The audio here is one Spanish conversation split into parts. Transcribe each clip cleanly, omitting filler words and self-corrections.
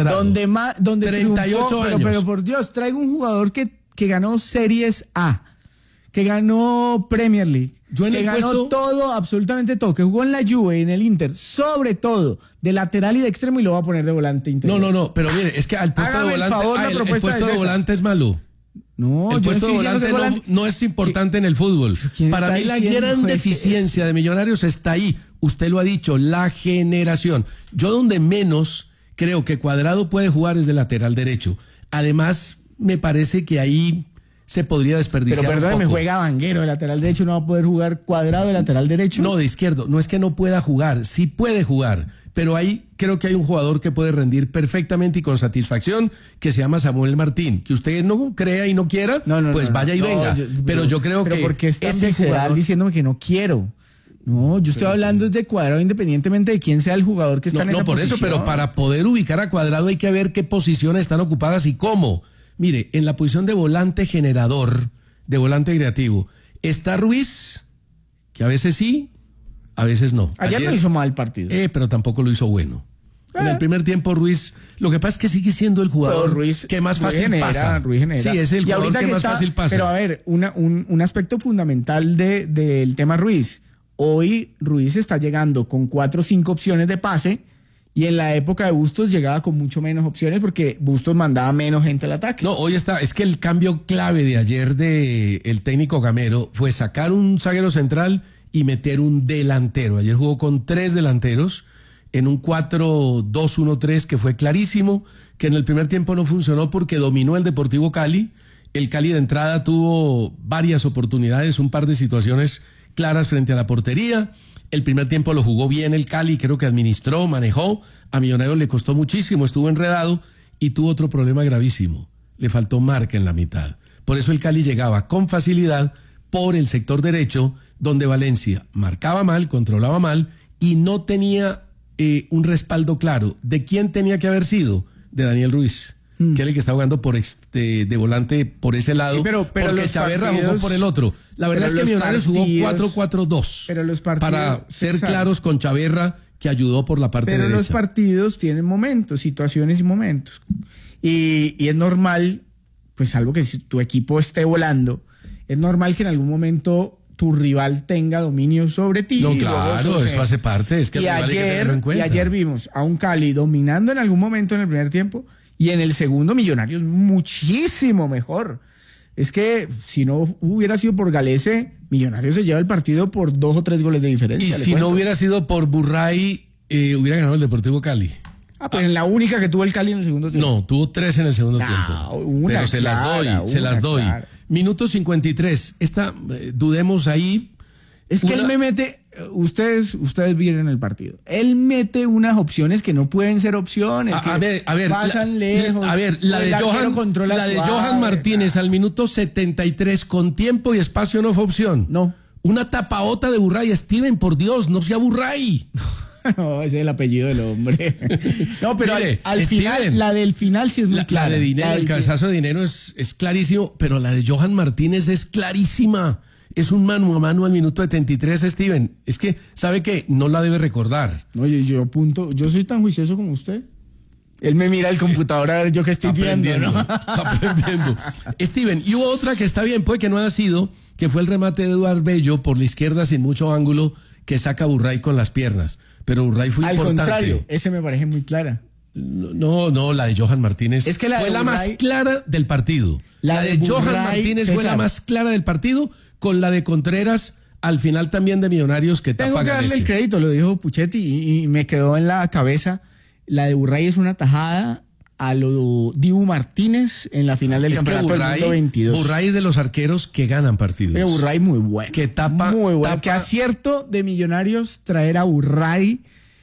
Cuadrado. Donde 38 triunfó, años. pero por Dios, traigo un jugador que ganó Series A, que ganó Premier League, Yo en que el ganó puesto- todo, absolutamente todo, que jugó en la Juve, en el Inter, sobre todo de lateral y de extremo, y lo va a poner de volante interior. No, pero mire, es que al puesto Hágame de el volante, favor, la el propuesta puesto es de esa. volante es malo. No, El yo puesto de estoy diciendo volante que no es importante en el fútbol. ¿quién Para está mí la diciendo gran eso? deficiencia de Millonarios está ahí. Usted lo ha dicho, la generación. Yo donde menos creo que Cuadrado puede jugar es de lateral derecho. Además, me parece que ahí se podría desperdiciar Pero un perdóneme, poco. juega Vanguero de lateral derecho, no va a poder jugar Cuadrado de lateral derecho. No, de izquierdo. No es que no pueda jugar, sí puede jugar. Pero ahí creo que hay un jugador que puede rendir perfectamente y con satisfacción, que se llama Samuel Martín. Que usted no crea y no quiera, pues vaya y venga. Pero yo creo pero que porque es tan ese visceral jugador... diciéndome que no quiero. No, yo estoy hablando es de Cuadrado independientemente de quién sea el jugador que está en esa No, por posición. eso, pero para poder ubicar a Cuadrado hay que ver qué posiciones están ocupadas y cómo. Mire, en la posición de volante generador, de volante creativo, está Ruiz, que a veces sí, a veces no. Ayer no hizo mal partido. Pero tampoco lo hizo bueno. En el primer tiempo Ruiz, lo que pasa es que sigue siendo el jugador que más fácil pasa. Ruiz genera. Sí, es el Y jugador ahorita que más está, fácil pasa. Pero a ver, un aspecto fundamental del tema Ruiz. Hoy Ruiz está llegando con 4 o 5 opciones de pase, y en la época de Bustos llegaba con mucho menos opciones porque Bustos mandaba menos gente al ataque. No, hoy está, es que el cambio clave de ayer de el técnico Gamero fue sacar un zaguero central y meter un delantero. Ayer jugó con 3 delanteros en un 4-2-1-3 que fue clarísimo, que en el primer tiempo no funcionó porque dominó el Deportivo Cali. El Cali de entrada tuvo varias oportunidades, un par de situaciones claras frente a la portería. El primer tiempo lo jugó bien el Cali, creo que administró, manejó. A Millonarios le costó muchísimo, estuvo enredado y tuvo otro problema gravísimo. Le faltó marca en la mitad. Por eso el Cali llegaba con facilidad por el sector derecho, donde Valencia marcaba mal, controlaba mal y no tenía un respaldo claro. ¿De quién tenía que haber sido? De Daniel Ruiz, que es el que está jugando por de volante por ese lado, Sí, pero porque Chaverra jugó por el otro. La verdad es que Millonarios jugó 4-4-2. Pero los partidos, para ser claros con Chaverra, que ayudó por la parte derecha. Pero los partidos tienen momentos, situaciones y momentos. Y es normal, pues salvo que si tu equipo esté volando, es normal que en algún momento tu rival tenga dominio sobre ti. No, claro, eso hace parte. Es que y ayer vimos a un Cali dominando en algún momento en el primer tiempo, y en el segundo Millonarios muchísimo mejor. Es que si no hubiera sido por Galese, Millonarios se lleva el partido por 2 o 3 goles de diferencia. Y si no hubiera sido por Burray, hubiera ganado el Deportivo Cali. Pues en la única que tuvo el Cali en el segundo tiempo. No, tuvo 3 en el segundo tiempo. Pero se las doy. Minuto 53. Dudemos ahí. Es que él me mete, ustedes vieron el partido. Él mete unas opciones que no pueden ser opciones. A ver, pasan lejos. A ver, la de Johan Martínez al minuto 73 con tiempo y espacio no fue opción. No. Una tapaota de Burray. Steven, por Dios, no sea Burray. No, ese es el apellido del hombre. No, pero mire, al final, la del final sí es muy clara. La de Dinero, el cabezazo de Dinero es clarísimo, pero la de Johan Martínez es clarísima. Es un mano a mano al minuto 73, Steven. Es que, ¿sabe qué? No la debe recordar. No, yo soy tan juicioso como usted. Él me mira el computador a ver yo qué estoy viendo, ¿no? Está aprendiendo. Steven, y hubo otra que está bien, puede que no haya sido, que fue el remate de Eduard Bello por la izquierda sin mucho ángulo, que saca a Burray con las piernas. Pero Burray fue importante. Al contrario, ese me parece muy clara. No, la de Johan Martínez es que fue la más clara del partido. La de Johan Martínez fue la más clara del partido, con la de Contreras al final también de Millonarios que tapa. Tengo que darle el crédito, lo dijo Puchetti y me quedó en la cabeza. La de Burray es una tajada a lo Dibu Martínez en la final del campeonato del mundo 22. Burray es de los arqueros que ganan partidos. Burray muy bueno. Que tapa. Muy bueno. Que acierto de Millonarios traer a Burray.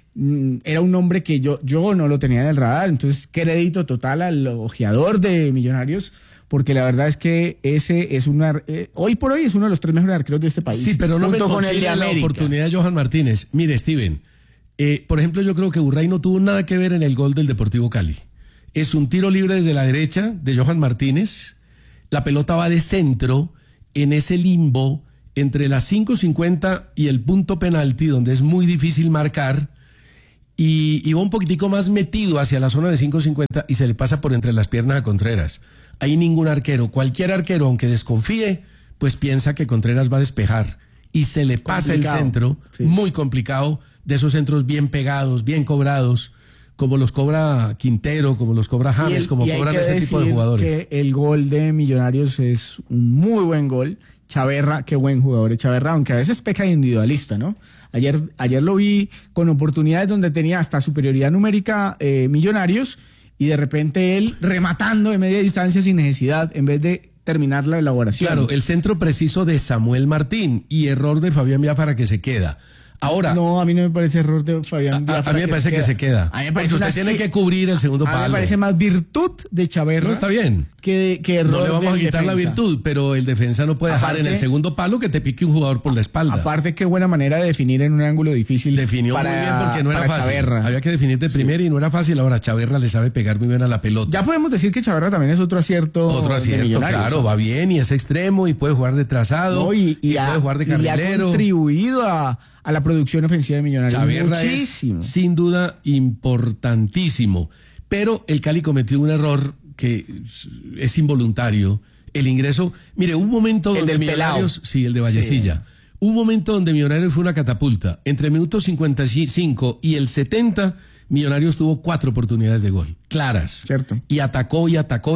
Era un nombre que yo no lo tenía en el radar. Entonces, crédito total al ojeador de Millonarios, porque la verdad es que ese es hoy por hoy es uno de los 3 mejores arqueros de este país. Sí, pero no me con el de la oportunidad de Johan Martínez. Mire, Steven, por ejemplo, yo creo que Burray no tuvo nada que ver en el gol del Deportivo Cali. Es un tiro libre desde la derecha de Johan Martínez. La pelota va de centro en ese limbo entre las 5:50 y el punto penalti, donde es muy difícil marcar. y va un poquitico más metido hacia la zona de 5.50 y se le pasa por entre las piernas a Contreras. Ahí ningún arquero, cualquier arquero, aunque desconfíe, pues piensa que Contreras va a despejar y se le pasa el centro, sí. Muy complicado, de esos centros bien pegados, bien cobrados, como los cobra Quintero, como los cobra James, como cobran ese tipo de jugadores. Que el gol de Millonarios es un muy buen gol. Chaverra, qué buen jugador es Chaverra, aunque a veces peca de individualista, ¿no? Ayer lo vi con oportunidades donde tenía hasta superioridad numérica Millonarios, y de repente él rematando de media distancia sin necesidad, en vez de terminar la elaboración. Claro, el centro preciso de Samuel Martín y error de Fabián Biafara que se queda. Ahora, no, a mí no me parece error de Fabián Biafara. A mí me parece que se queda. A mí me parece usted tiene que cubrir el segundo palo. A mí me parece más virtud de Chaverra. No, está bien. Que error. No le vamos a quitar la virtud, pero el defensa no puede dejar en el segundo palo que te pique un jugador por la espalda. Aparte, qué buena manera de definir en un ángulo difícil. Definió muy bien porque no era fácil. Chaverra. Había que definir de primera y no era fácil. Ahora Chaverra le sabe pegar muy bien a la pelota. Ya podemos decir que Chaverra también es otro acierto. Otro acierto, claro, va bien y es extremo y puede jugar de trazado, no, y puede jugar de carrilero. Y ha contribuido a la producción ofensiva de Millonarios. Chaverra muchísimo. Es, sin duda, importantísimo. Pero el Cali cometió un error que es involuntario. El ingreso, mire, un momento donde Millonarios, pelao. Sí, el de Vallecilla. Sí. Un momento donde Millonarios fue una catapulta. Entre el minuto 55 y el 70, Millonarios tuvo 4 oportunidades de gol, claras. Cierto. Y atacó,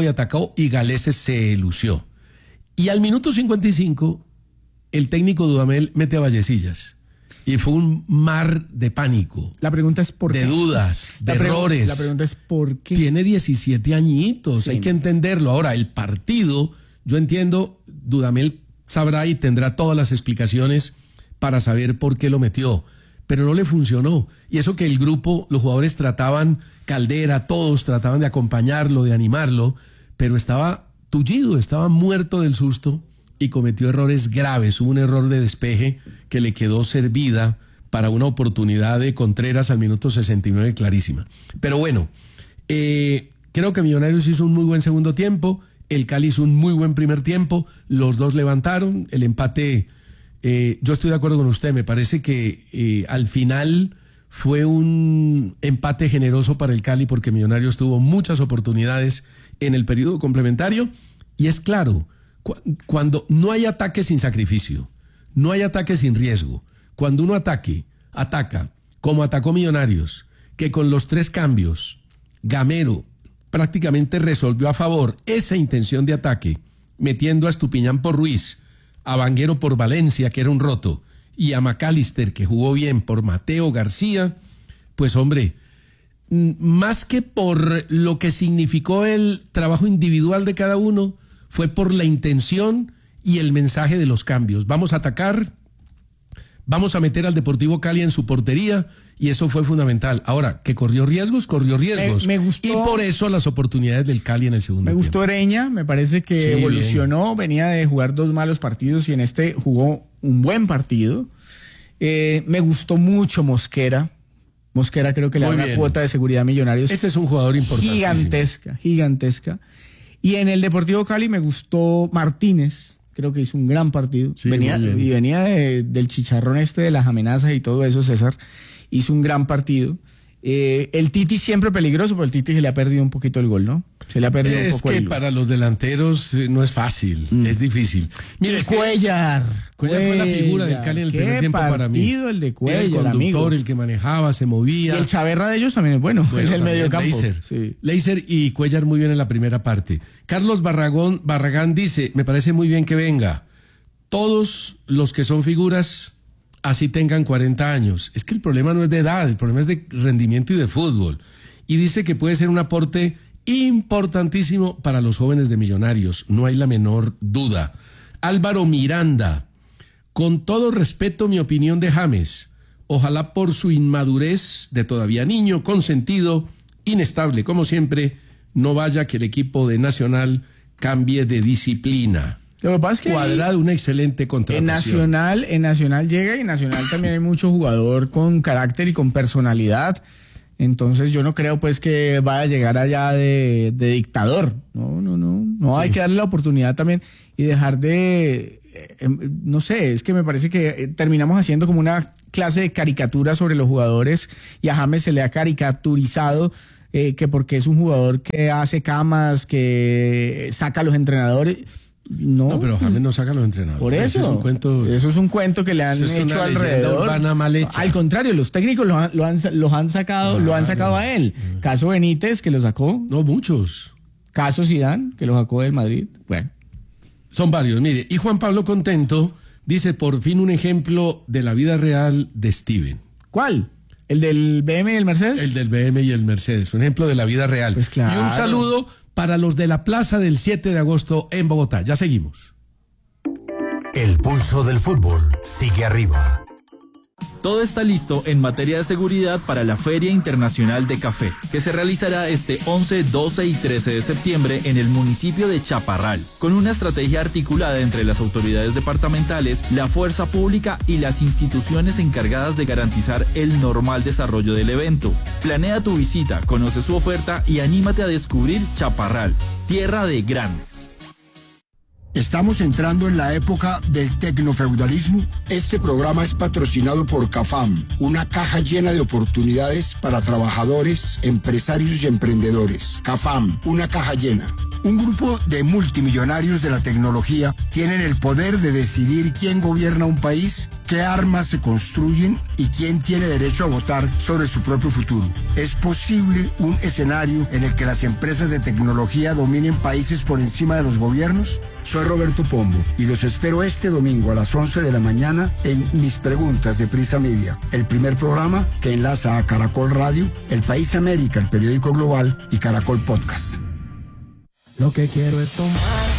y Galeses se lució. Y al minuto 55, el técnico Dudamel mete a Vallecillas. Y fue un mar de pánico. La pregunta es por qué. De dudas, de errores. La pregunta es por qué. Tiene 17 añitos, sí. Hay que entenderlo. Ahora, el partido, yo entiendo, Dudamel sabrá y tendrá todas las explicaciones para saber por qué lo metió. Pero no le funcionó. Y eso que el grupo, los jugadores trataban, Caldera, todos trataban de acompañarlo, de animarlo, pero estaba tullido, estaba muerto del susto. Y cometió errores graves. Hubo un error de despeje que le quedó servida para una oportunidad de Contreras al minuto 69 clarísima. Pero bueno, creo que Millonarios hizo un muy buen segundo tiempo, el Cali hizo un muy buen primer tiempo, los dos levantaron, el empate, yo estoy de acuerdo con usted, me parece que al final fue un empate generoso para el Cali porque Millonarios tuvo muchas oportunidades en el periodo complementario y es claro, cuando no hay ataque sin sacrificio, no hay ataque sin riesgo, cuando uno ataca, como atacó Millonarios, que con los 3 cambios, Gamero prácticamente resolvió a favor esa intención de ataque, metiendo a Estupiñán por Ruiz, a Vanguero por Valencia, que era un roto, y a McAllister, que jugó bien, por Mateo García, pues hombre, más que por lo que significó el trabajo individual de cada uno, fue por la intención y el mensaje de los cambios. Vamos a atacar, vamos a meter al Deportivo Cali en su portería y eso fue fundamental. Ahora, que corrió riesgos. Me gustó, y por eso las oportunidades del Cali en el segundo tiempo. Me gustó Oreña, me parece que sí, evolucionó, bien. Venía de jugar 2 malos partidos y en este jugó un buen partido. Me gustó mucho Mosquera. Mosquera creo que le da una cuota de seguridad a Millonarios. Ese es un jugador importantísimo. Gigantesca. Y en el Deportivo Cali me gustó Martínez, creo que hizo un gran partido. Sí, venía del chicharrón de las amenazas y todo eso, César. Hizo un gran partido. El Titi siempre peligroso, pero el Titi se le ha perdido un poquito el gol, ¿no? Se le ha perdido un poco el gol. Es que para los delanteros no es fácil, es difícil. Mira, Cuellar fue la figura del Cali en el primer tiempo para mí. El de Cuellar, el conductor, amigo. El que manejaba, se movía. Y el Chaverra de ellos también es bueno es el medio campo. Leiser y Cuellar muy bien en la primera parte. Carlos Barragán dice, me parece muy bien que venga. Todos los que son figuras, así tengan 40 años. Es que el problema no es de edad, el problema es de rendimiento y de fútbol. Y dice que puede ser un aporte importantísimo para los jóvenes de Millonarios, no hay la menor duda. Álvaro Miranda, con todo respeto, mi opinión de James, ojalá por su inmadurez de todavía niño, consentido, inestable, como siempre, no vaya que el equipo de Nacional cambie de disciplina. Lo que pasa es que Cuadrado, una excelente contratación. En Nacional llega y en Nacional también hay mucho jugador con carácter y con personalidad. Entonces yo no creo pues que vaya a llegar allá de dictador. No, hay que darle la oportunidad también y dejar de, no sé, es que me parece que terminamos haciendo como una clase de caricaturas sobre los jugadores y a James se le ha caricaturizado que porque es un jugador que hace camas, que saca a los entrenadores. No, pero James no saca a los entrenadores. Por eso. Eso es un cuento que le han hecho alrededor. Mal hecha. Al contrario, los técnicos los han sacado a él. Caso Benítez, que lo sacó. No, muchos. Caso Zidane, que lo sacó del Madrid. Bueno. Son varios, mire. Y Juan Pablo Contento dice, por fin un ejemplo de la vida real de Steven. ¿Cuál? ¿El del BM y el Mercedes? El del BM y el Mercedes, un ejemplo de la vida real. Pues claro. Y un saludo para los de la plaza del 7 de agosto en Bogotá. Ya seguimos. El pulso del fútbol sigue arriba. Todo está listo en materia de seguridad para la Feria Internacional de Café, que se realizará este 11, 12 y 13 de septiembre en el municipio de Chaparral, con una estrategia articulada entre las autoridades departamentales, la fuerza pública y las instituciones encargadas de garantizar el normal desarrollo del evento. Planea tu visita, conoce su oferta y anímate a descubrir Chaparral, tierra de grandes. Estamos entrando en la época del tecnofeudalismo. Este programa es patrocinado por CAFAM, una caja llena de oportunidades para trabajadores, empresarios y emprendedores. CAFAM, una caja llena. Un grupo de multimillonarios de la tecnología tienen el poder de decidir quién gobierna un país, qué armas se construyen y quién tiene derecho a votar sobre su propio futuro. ¿Es posible un escenario en el que las empresas de tecnología dominen países por encima de los gobiernos? Soy Roberto Pombo y los espero este domingo a las 11 de la mañana en Mis Preguntas de Prisa Media, el primer programa que enlaza a Caracol Radio, El País América, el periódico global y Caracol Podcast. Lo que quiero es tomar